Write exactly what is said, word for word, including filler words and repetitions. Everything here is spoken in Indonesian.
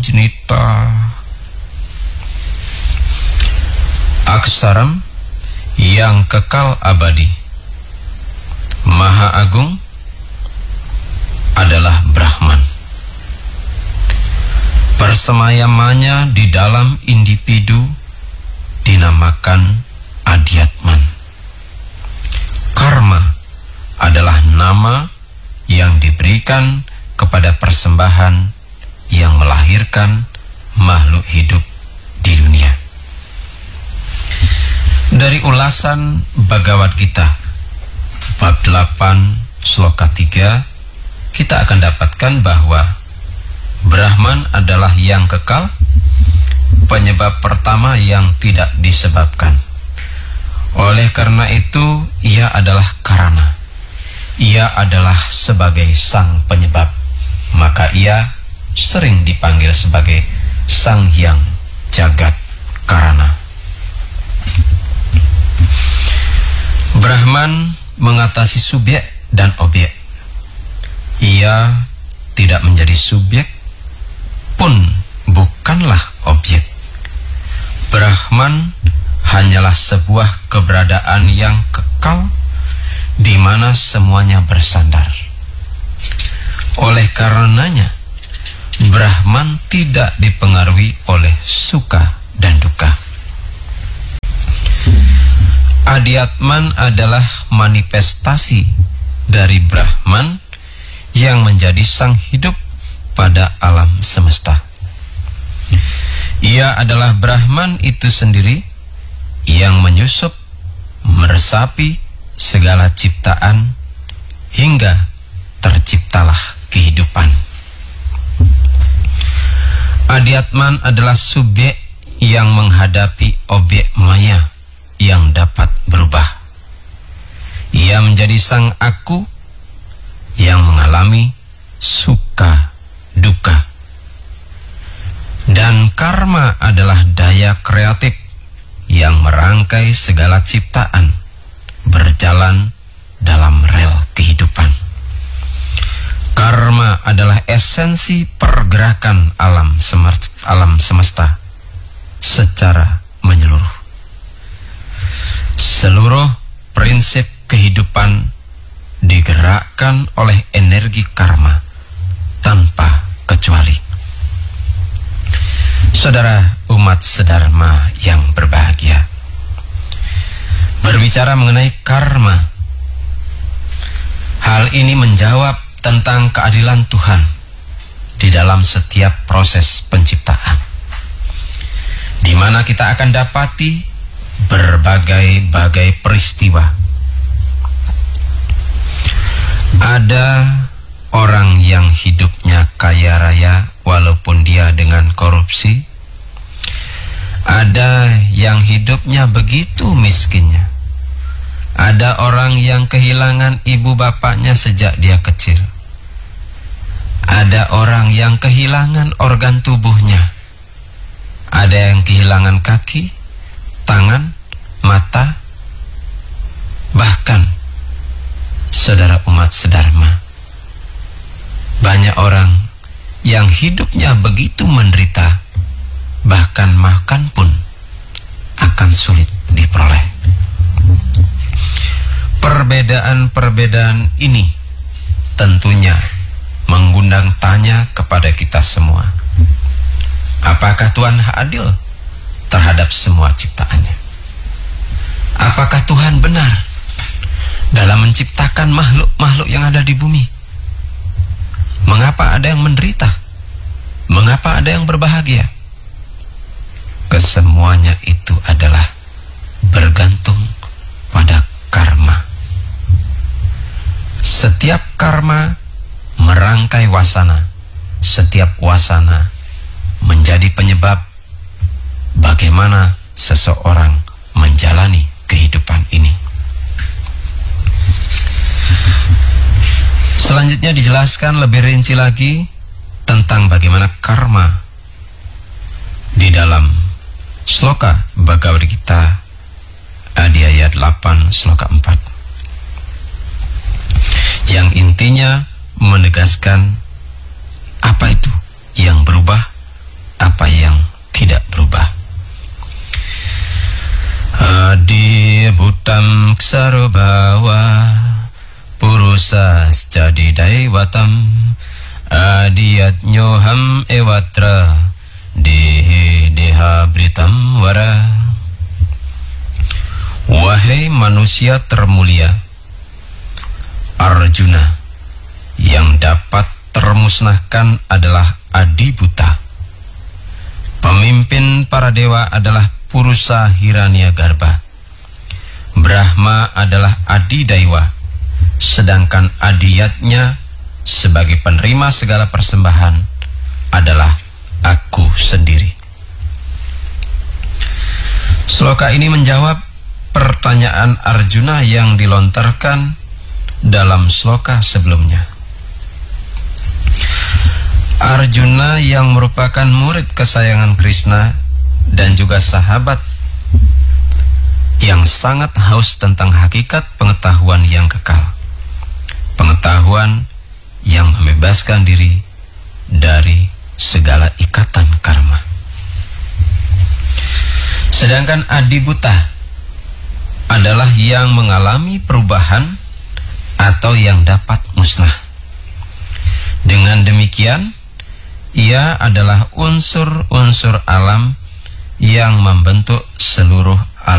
Jenita. Aksaram yang kekal abadi, Maha Agung adalah Brahman. Persemayamannya di dalam individu dinamakan Adhyatman. Karma adalah nama yang diberikan kepada persembahan yang melahirkan makhluk hidup di dunia. Dari ulasan Bhagavad Gita bab delapan sloka tiga, kita akan dapatkan bahwa Brahman adalah yang kekal, penyebab pertama yang tidak disebabkan. Oleh karena itu, ia adalah karana. Ia adalah sebagai sang penyebab. Maka ia sering dipanggil sebagai Sang Hyang Jagat Karana. Brahman mengatasi subjek dan objek. Ia tidak menjadi subjek, pun bukanlah objek. Brahman hanyalah sebuah keberadaan yang kekal di mana semuanya bersandar. Oleh karenanya, Brahman tidak dipengaruhi oleh suka dan duka. Adhyatman adalah manifestasi dari Brahman yang menjadi sang hidup pada alam semesta. Ia adalah Brahman itu sendiri yang menyusup, meresapi segala ciptaan hingga terciptalah kehidupan. Adhyatman adalah subjek yang menghadapi objek maya yang dapat berubah. Ia menjadi sang aku yang mengalami suka duka. Dan karma adalah daya kreatif yang merangkai segala ciptaan berjalan dalam rel kehidupan. Karma adalah esensi pergerakan alam semesta, alam semesta secara menyeluruh. Seluruh prinsip kehidupan digerakkan oleh energi karma tanpa kecuali. Saudara umat sedharma yang berbahagia, berbicara mengenai karma, hal ini menjawab tentang keadilan Tuhan di dalam setiap proses penciptaan, di mana kita akan dapati berbagai-bagai peristiwa. Ada orang yang hidupnya kaya raya walaupun dia dengan korupsi. Ada yang hidupnya begitu miskinnya. Ada orang yang kehilangan ibu bapaknya sejak dia kecil. Ada orang yang kehilangan organ tubuhnya. Ada yang kehilangan kaki, tangan, mata. Bahkan, saudara umat sedharma, banyak orang yang hidupnya begitu menderita, bahkan makan pun akan sulit diperoleh. Perbedaan-perbedaan ini tentunya mengundang tanya kepada kita semua. Apakah Tuhan adil terhadap semua ciptaannya? Apakah Tuhan benar dalam menciptakan makhluk-makhluk yang ada di bumi? Mengapa ada yang menderita? Mengapa ada yang berbahagia? Kesemuanya itu adalah bergantung pada karma. Setiap karma merangkai wasana. Setiap wasana menjadi penyebab bagaimana seseorang menjalani kehidupan ini. Selanjutnya dijelaskan lebih rinci lagi tentang bagaimana karma di dalam sloka Bhagavad Gita di ayat delapan sloka empat, yang intinya menegaskan apa itu yang berubah Butam ksarobhawa purusa jadi daiwatam adiyat nyoham ewatra dehe deha britam wara. Wahai manusia termulia, Arjuna, yang dapat termusnahkan adalah Adibuta. Pemimpin para dewa adalah Purusa Hiranyagarbha. Brahma adalah Adidaiwa, sedangkan adiyatnya sebagai penerima segala persembahan adalah aku sendiri. Sloka ini menjawab pertanyaan Arjuna yang dilontarkan dalam sloka sebelumnya. Arjuna yang merupakan murid kesayangan Krishna dan juga sahabat yang sangat haus tentang hakikat pengetahuan yang kekal, pengetahuan yang membebaskan diri dari segala ikatan karma. Sedangkan Adibuta adalah yang mengalami perubahan atau yang dapat musnah. Dengan demikian, ia adalah unsur-unsur alam yang membentuk seluruh